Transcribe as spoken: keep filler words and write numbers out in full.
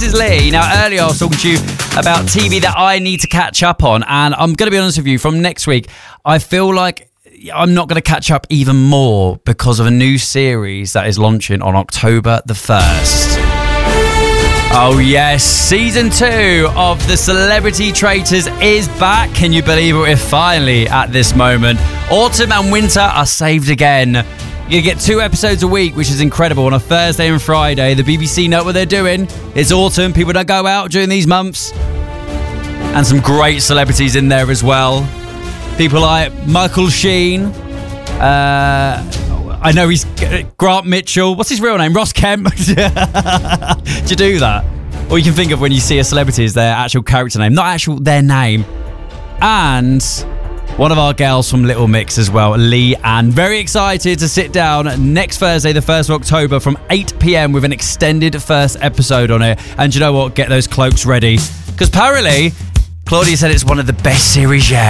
this is Lee. Now, earlier I was talking to you about T V that I need to catch up on, and I'm going to be honest with you, from next week, I feel like I'm not going to catch up even more because of a new series that is launching on October the first. Oh yes, season two of The Celebrity Traitors is back. Can you believe it? We're finally at this moment. Autumn and winter are saved again. You get two episodes a week, which is incredible, on a Thursday and Friday. The B B C know what they're doing. It's autumn, people don't go out during these months. And some great celebrities in there as well. People like Michael Sheen. Uh... I know he's Grant Mitchell. What's his real name? Ross Kemp. Do you do that? All you can think of when you see a celebrity is their actual character name, not actual their name. And one of our girls from Little Mix as well, Lee Ann. Very excited to sit down next Thursday, the first of October, from eight p.m. with an extended first episode on it. And you know what? Get those cloaks ready. Because apparently, Claudia said it's one of the best series yet.